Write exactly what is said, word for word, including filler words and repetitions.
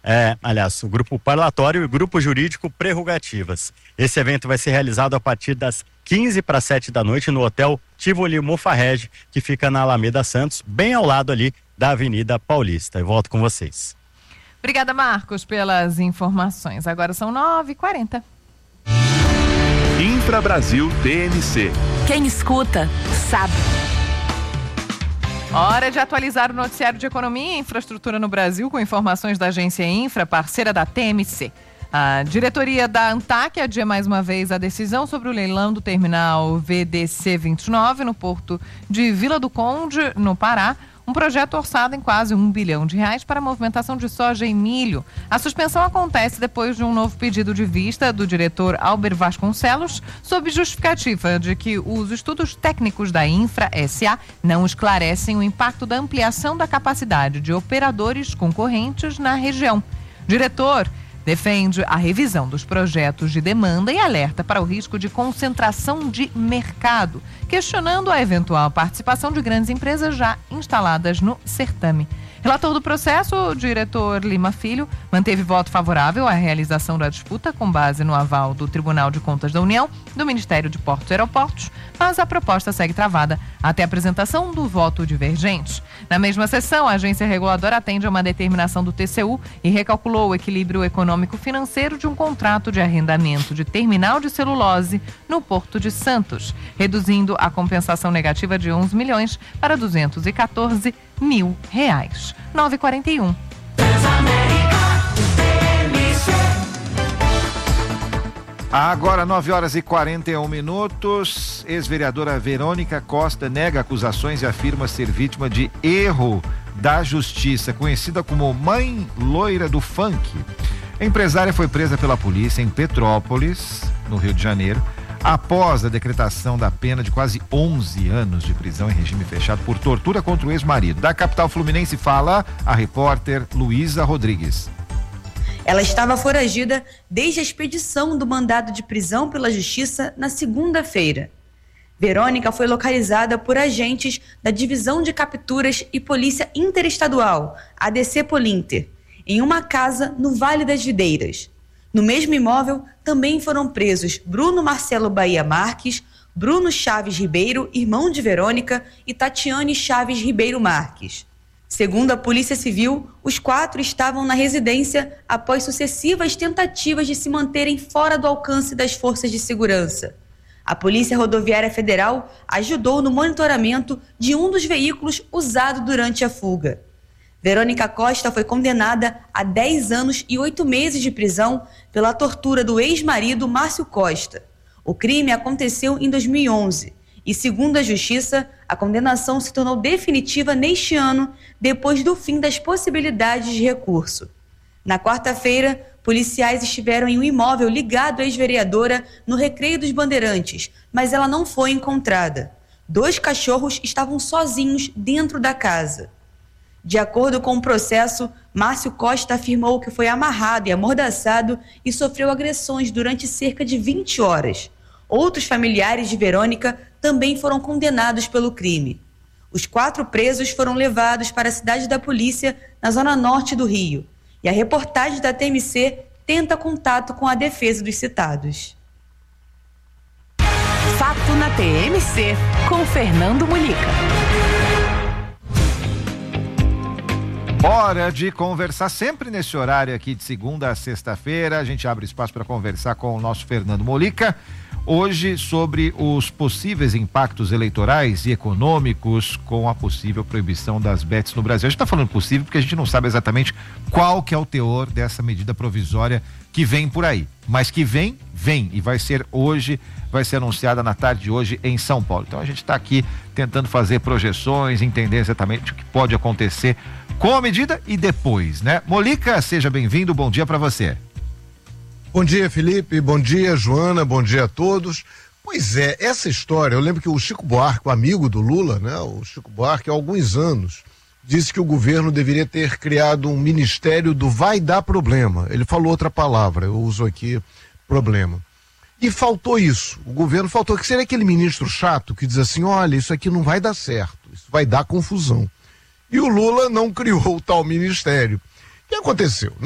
é, aliás, o Grupo Parlatório e o Grupo Jurídico Prerrogativas. Esse evento vai ser realizado a partir das quinze para sete da noite no Hotel Tivoli Mofarrege, que fica na Alameda Santos, bem ao lado ali da Avenida Paulista. Eu volto com vocês. Obrigada, Marcos, pelas informações. Agora são nove e quarenta. Infra Brasil T N C. Quem escuta, sabe. Hora de atualizar o noticiário de economia e infraestrutura no Brasil com informações da agência Infra, parceira da T M C. A diretoria da ANTAQ adia mais uma vez a decisão sobre o leilão do terminal V D C vinte e nove no porto de Vila do Conde, no Pará. Um projeto orçado em quase um bilhão de reais para a movimentação de soja e milho. A suspensão acontece depois de um novo pedido de vista do diretor Alber Vasconcelos, sob justificativa de que os estudos técnicos da Infra S A não esclarecem o impacto da ampliação da capacidade de operadores concorrentes na região. Diretor defende a revisão dos projetos de demanda e alerta para o risco de concentração de mercado, questionando a eventual participação de grandes empresas já instaladas no certame. Relator do processo, o diretor Lima Filho, manteve voto favorável à realização da disputa com base no aval do Tribunal de Contas da União, do Ministério de Portos e Aeroportos, mas a proposta segue travada até a apresentação do voto divergente. Na mesma sessão, a agência reguladora atende a uma determinação do T C U e recalculou o equilíbrio econômico-financeiro de um contrato de arrendamento de terminal de celulose no Porto de Santos, reduzindo a compensação negativa de onze milhões para duzentos e quatorze mil reais. nove e quarenta e um. Agora nove horas e quarenta e um minutos. Ex-vereadora Verônica Costa nega acusações e afirma ser vítima de erro da justiça, conhecida como mãe loira do funk. A empresária foi presa pela polícia em Petrópolis, no Rio de Janeiro, após a decretação da pena de quase onze anos de prisão em regime fechado por tortura contra o ex-marido. Da capital fluminense fala a repórter Luísa Rodrigues. Ela estava foragida desde a expedição do mandado de prisão pela Justiça na segunda-feira. Verônica foi localizada por agentes da Divisão de Capturas e Polícia Interestadual, A D C Polinter, em uma casa no Vale das Videiras. No mesmo imóvel, também foram presos Bruno Marcelo Bahia Marques, Bruno Chaves Ribeiro, irmão de Verônica, e Tatiane Chaves Ribeiro Marques. Segundo a Polícia Civil, os quatro estavam na residência após sucessivas tentativas de se manterem fora do alcance das forças de segurança. A Polícia Rodoviária Federal ajudou no monitoramento de um dos veículos usado durante a fuga. Verônica Costa foi condenada a dez anos e oito meses de prisão pela tortura do ex-marido Márcio Costa. O crime aconteceu em dois mil e onze e, segundo a Justiça, a condenação se tornou definitiva neste ano, depois do fim das possibilidades de recurso. Na quarta-feira, policiais estiveram em um imóvel ligado à ex-vereadora no Recreio dos Bandeirantes, mas ela não foi encontrada. Dois cachorros estavam sozinhos dentro da casa. De acordo com o processo, Márcio Costa afirmou que foi amarrado e amordaçado e sofreu agressões durante cerca de vinte horas. Outros familiares de Verônica também foram condenados pelo crime. Os quatro presos foram levados para a cidade da polícia, na zona norte do Rio. E a reportagem da T M C tenta contato com a defesa dos citados. Fato na T M C, com Fernando Mulica. Hora de conversar sempre nesse horário aqui de segunda a sexta-feira. A gente abre espaço para conversar com o nosso Fernando Mulica. Hoje sobre os possíveis impactos eleitorais e econômicos com a possível proibição das bets no Brasil. A gente está falando possível porque a gente não sabe exatamente qual que é o teor dessa medida provisória que vem por aí. Mas que vem, vem. E vai ser hoje, vai ser anunciada na tarde de hoje em São Paulo. Então a gente está aqui tentando fazer projeções, entender exatamente o que pode acontecer com a medida e depois, né? Mulica, seja bem-vindo, bom dia para você. Bom dia, Felipe, bom dia, Joana, bom dia a todos. Pois é, essa história, eu lembro que o Chico Buarque, o amigo do Lula, né, o Chico Buarque, há alguns anos, disse que o governo deveria ter criado um ministério do vai dar problema. Ele falou outra palavra, eu uso aqui problema. E faltou isso, o governo faltou, que seria aquele ministro chato que diz assim, olha, isso aqui não vai dar certo, isso vai dar confusão. E o Lula não criou o tal ministério. O que aconteceu?